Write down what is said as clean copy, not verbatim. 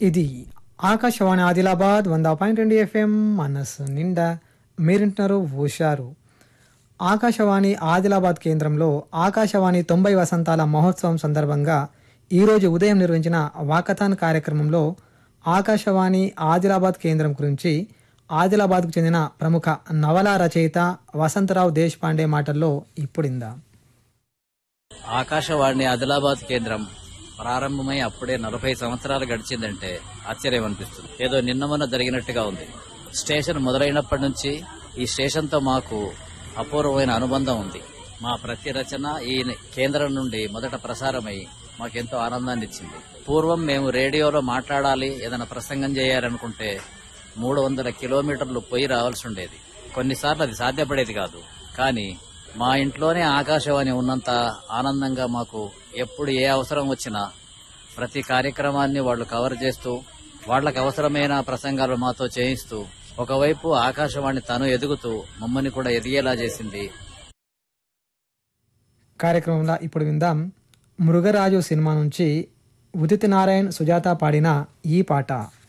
ఇది ఆకాశవాణి ఆదిలాబాద్ 100.2 FM మనస్సు నిండా మీరింటున్నారు హుషారు. ఆకాశవాణి ఆదిలాబాద్ కేంద్రంలో ఆకాశవాణి 90 వసంతాల మహోత్సవం సందర్భంగా ఈరోజు ఉదయం నిర్వహించిన వాకథాన్ కార్యక్రమంలో ఆకాశవాణి ఆదిలాబాద్ కేంద్రం గురించి ఆదిలాబాద్కు చెందిన ప్రముఖ నవలా రచయిత వసంతరావు దేశపాండే మాటల్లో ఇప్పుడిందా. ఆకాశవాణి ఆదిలాబాద్ కేంద్రం ప్రారంభమై అప్పుడే 40 సంవత్సరాలు గడిచిందంటే ఆశ్చర్యం అనిపిస్తుంది. ఏదో నిన్న మొన్న జరిగినట్టుగా ఉంది. స్టేషన్ మొదలైనప్పటి నుంచి ఈ స్టేషన్తో మాకు అపూర్వమైన అనుబంధం ఉంది. మా ప్రతి రచన ఈ కేంద్రం నుండి మొదట ప్రసారమై మాకెంతో ఆనందాన్ని ఇచ్చింది. పూర్వం మేము రేడియోలో మాట్లాడాలి, ఏదైనా ప్రసంగం చేయాలనుకుంటే 300 కిలోమీటర్లు పోయి రావాల్సి ఉండేది. కొన్నిసార్లు అది సాధ్యపడేది కాదు. కానీ మా ఇంట్లోనే ఆకాశవాణి ఉన్నంత ఆనందంగా మాకు ఎప్పుడు ఏ అవసరం వచ్చినా ప్రతి కార్యక్రమాన్ని వాళ్ళు కవర్ చేస్తూ వాళ్లకు అవసరమైన ప్రసంగాలు మాతో చేయిస్తూ ఒకవైపు ఆకాశవాణి తను ఎదుగుతూ మమ్మల్ని కూడా ఎదిగేలా చేసింది. కార్యక్రమంలో ఇప్పుడు విందాం మృగరాజు సినిమా నుంచి ఉదిత్ నారాయణ్ సుజాత పాడిన ఈ పాట.